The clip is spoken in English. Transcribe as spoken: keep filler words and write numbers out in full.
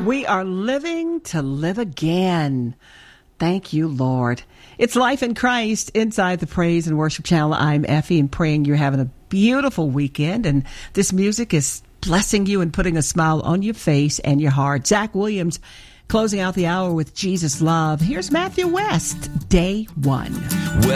We are living to live again. Thank you, Lord. It's Life in Christ inside the Praise and Worship Channel. I'm Effie, and praying you're having a beautiful weekend. And this music is blessing you and putting a smile on your face and your heart. Zach Williams closing out the hour with Jesus Love. Here's Matthew West, Day One.